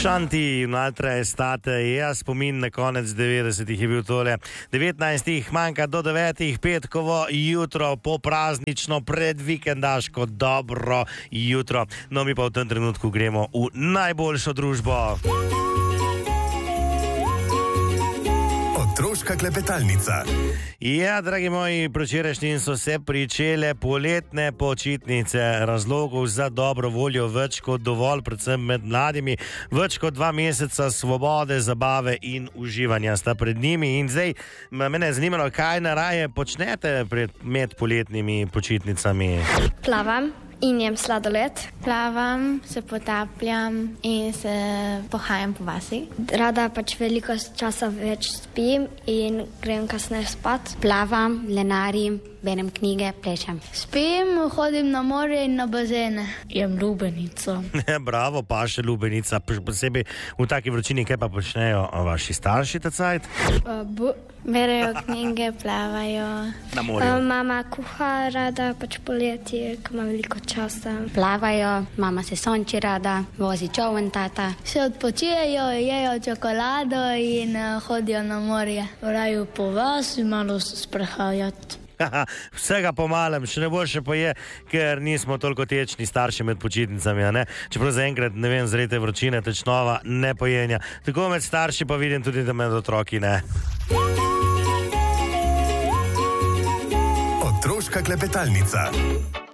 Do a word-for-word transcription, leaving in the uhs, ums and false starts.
Šanti, un'altra estate, jaz spomin na konec devetdesetih je bil tole. devetnajstih manjka do devetih, petkovo jutro, popraznično, predvikendaško, dobro jutro. No, mi pa v tem trenutku gremo v najboljšo družbo. Otroška klepetalnica. Ja, dragi moji, prečerajšnjim so se pričele poletne počitnice. Razlogov za dobro voljo več kot dovolj, predvsem med mladimi. Več kot dva meseca svobode, zabave in uživanja sta pred njimi. In zdaj mene je zanimalo, kaj naraje počnete pred, med poletnimi počitnicami. Plavam in jem sladoled. Plavam, se potapljam in se pohajam po vasi. Rada pač veliko časa več spim in grem kasneje spat. Plavam, lenarim, berem knjige, plešem. Spim, hodim na morje in na bazene. Jem lubenico. Bravo, pa še lubenica. Posebej v taki vročini, kaj pa počnejo vaši starši ta cajt? Uh, Berejo knjige, plavajo. Na morju. Uh, mama kuha rada, pač poletje, ko ima veliko časa. Plavajo, mama se sonči rada, vozi čovn tata. Se odpočijejo, jejo čokolado in uh, hodijo na morje. Rajo po vas in malo se sprehajati. Vsega po malem, še ne boljše pa je, ker nismo toliko tečni starši med počitnicami, a ne? Čeprav zaenkrat, ne vem, zrete vročine, tečnova, ne pojenja. Tako med starši pa vidim tudi, da med otroki ne. Otroška klepetalnica.